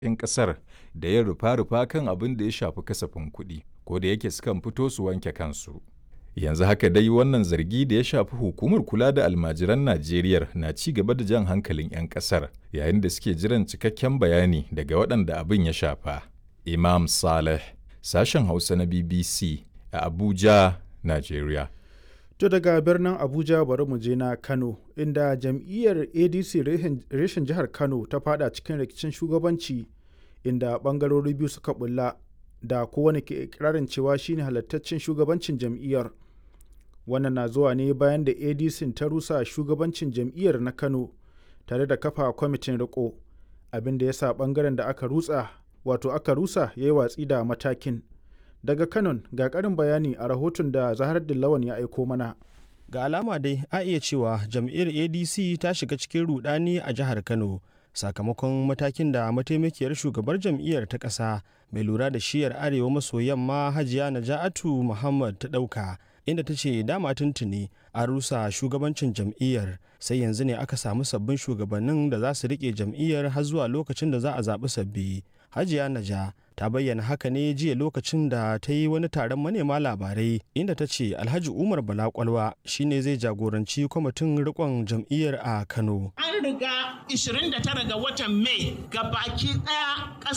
'yan ƙasar da ya rufa-rufa kan abin da ya shafi kasafin kuɗi, ko da yake sukan fito su wanke kansu. Yanzu haka dai wannan zargi da ya shafi hukumar kula da almajiran Najeriya na ci gaba da jan hankalin 'yan ƙasar yayin da suke jiran cikakken bayani daga waɗanda abin ya shafa. Imam Saleh, sashen Hausa na BBC a Abuja, Najeriya. To daga birnin Abuja bari mu je na Kano, inda jam'iyyar ADC reshen jihar Kano ta fada cikin rikicin shugabanci, inda bangarori biyu suka bulla da kowane ke ikirarin cewa shine halattaccen shugabancin jam'iyyar. Wannan na zuwa ne bayan da ADC ta rusa shugabancin jam'iyyar na Kano tare da kafa kwamitin riko, abin da ya sa bangaren da aka rusa ya yi watsi da matakin. Daga Kanon ga ƙarin bayani a rahoton da Zahar Dillawan ya aiko mana. Ga alama dai a iya cewa jam'iyyar ADC ta shiga cikin rudani a jihar Kano sakamakon matakin da mataimakiyar shugabar jam'iyyar ta ƙasa mai lura da shiyar arewa maso yamma Hajiya Naja'atu Muhammad ta ɗauka, inda ta ce dama tuntuni a rusa shugabancin jam'iyyar, sai yanzu ne aka samu sabbin shugabannin da za su riƙe jam'iyyar har zuwa lokacin da za a zaɓi sabbi. Hajiya Naja ta bayyana haka ne jiya lokacin da ta yi wani taron manema labarai, inda ta ce Alhaji Umar Bala Kwalwa shine zai jagoranci kwamitin rikon jam'iyyar a Kano. An riga 29 ga watan Mai ga baki ɗaya